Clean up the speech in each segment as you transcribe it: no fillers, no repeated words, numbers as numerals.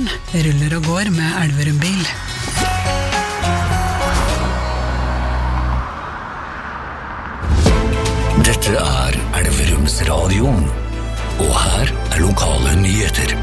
morgen ruller og går med Elverum-bil. Dette Elverums Radio, og her lokale nyheter.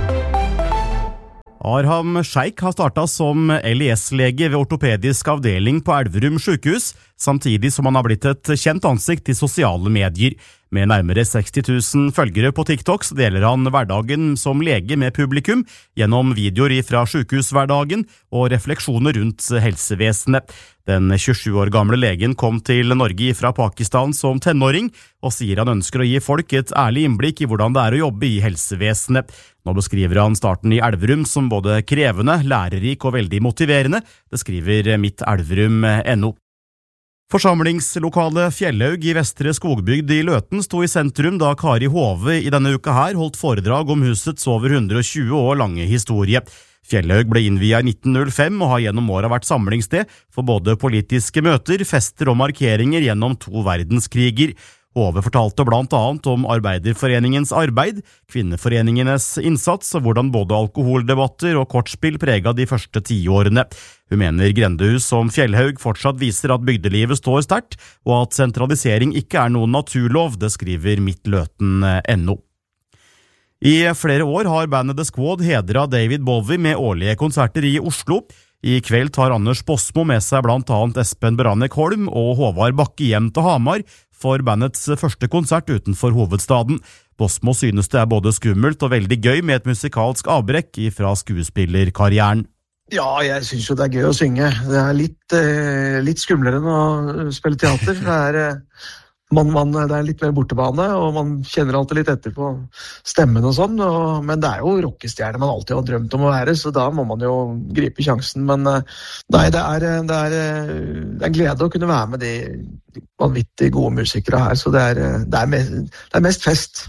Arham Sheikh har startet som LIS-lege ved ortopedisk avdeling på Elverum sykehus, samtidig som han har blitt et kjent ansikt i sosiale medier. Med nærmere 60 000 følgere på TikTok så deler han hverdagen som lege med publikum gjennom videoer fra sykehushverdagen og refleksjoner rundt helsevesenet. Den 27 år gamle legen kom til Norge fra Pakistan som tenåring og sier han ønsker å gi folk et ærlig innblikk i hvordan det å jobbe i helsevesenet. Nå beskriver han starten i Elverum som både krevende, lærerik og veldig motiverende. Det skriver mittelverum.no. Forsamlingslokalet Fjellhaug i Vestre Skogbygd i Løten sto i sentrum da Kari Hove i denne uka her holdt foredrag om husets over 120 år lange historie. Fjellhaug ble innviet i 1905 og har gjennom året vært samlingssted for både politiske møter, fester og markeringer gjennom 2 verdenskriger. Hove fortalte blant annet om Arbeiderforeningens arbeid, kvinneforeningenes innsats og hvordan både alkoholdebatter og kortspill preget de første 10 årene. Hun mener grendehus som Fjellhaug fortsatt viser at bygdelivet står sterkt, og at sentralisering ikke noen naturlov, det skriver mittløten.no. I flere år har bandet The Squad hedret David Bowie med årlige konserter i Oslo. I kveld tar Anders Bosmo med seg blant annet Espen Beranek Holm og Håvard Bakke hjem til Hamar for bandets første konsert utenfor hovedstaden. Bosmo synes det både skummelt og veldig gøy med et musikalsk avbrekk fra skuespillerkarrieren. Ja, jeg synes jo det gøy å synge. Det litt skumlere enn å spille teater. Det er litt mer bortebane, og man kjenner alltid litt etter på stemmen og sånn, men det jo rockestjerne man alltid har drømt om å være, så da må man jo gripe sjansen. Men nei, det er glede å kunne være med de vanvittig gode musikere her, så det er mest fest.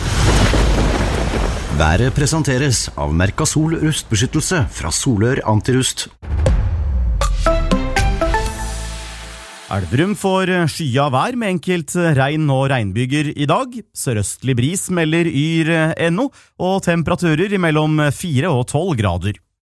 Været presenteres av Mercasol rustbeskyttelse fra Solør Antirust. Elverum får skya vær med enkelt regn og regnbyger i dag. Sørøstlig bris melder yr.no, og temperaturer mellom 4 og 12 grader.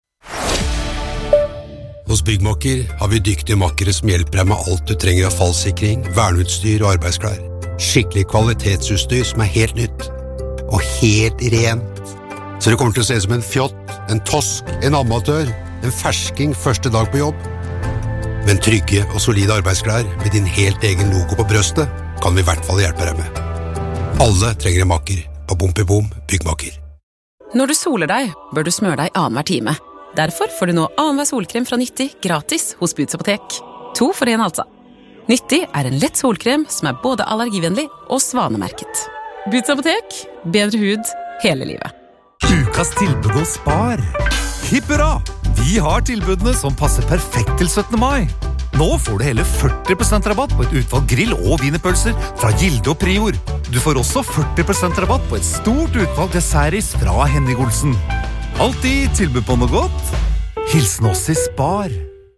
Hos Byggmakker har vi dyktige makkere som hjelper deg med alt du trenger av fallsikring, verneutstyr og arbeidsklær. Skikkelig kvalitetsutstyr som helt nytt, og helt rent. Så det kommer til å se ut som en fjott, en tosk, en amatør, en fersking første dag på jobb. Men trygge og solide arbeidsklær med din helt egen logo på brøstet kan vi I hvert fall hjelpe deg med. Alle trenger en makker på Bompibom Byggmakker. Når du soler deg, bør du smøre deg annenhver time. Derfor får du nå annenhver solkrem fra Nyttig gratis hos Buds Apotek. 2 for 1 altså. Nyttig en lett solkrem som både allergivennlig og svanemerket. Buds Apotek, bedre hud hele livet. Ukas tilbud hos Spar. Hipp hurra! Vi har tilbudene som passer perfekt til 17. mai. Nå får du hele 40% rabatt på et utvalg grill- og wienerpølser fra Gilde og Prior. Du får også 40% rabatt på et stort utvalg dessertis fra Henning Olsen. Alltid tilbud på noe godt. Hilsen oss I Spar.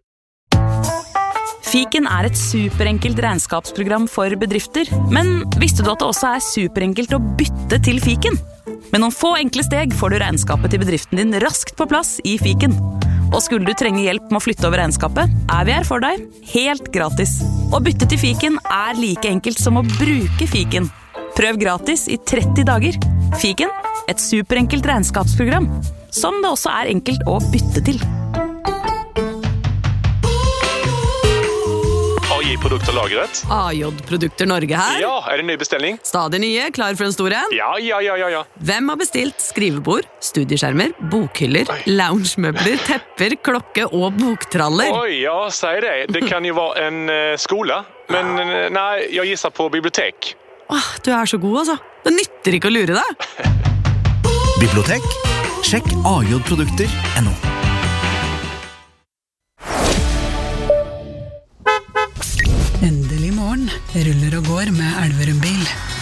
Fiken et superenkelt regnskapsprogram for bedrifter, men visste du at det også superenkelt å bytte til Fiken? Med noen få enkle steg får du regnskapet til bedriften din raskt på plass I Fiken. Og skulle du trenge hjelp med å flytte over regnskapet, vi her for deg, helt gratis. Å bytte til Fiken like enkelt som å bruke Fiken. Prøv gratis I 30 dager. Fiken, et superenkelt regnskapsprogram, som det også enkelt å bytte til. AJ-produkter lagret. AJ-produkter Norge her. Ja, det ny bestelling? Stadig nye, klar for en stor en? Ja. Hvem har bestilt skrivebord, studieskjermer, bokhyller, loungemøbler, tepper, klokke og boktraller? Oi, ja, si det. Det kan jo være en skole, men nei, jeg gissar på bibliotek. Du så god, altså. Det nytter ikke å lure deg. Bibliotek? Sjekk AJ-produkter.no. Endelig morgen ruller og går med Elverum-bil.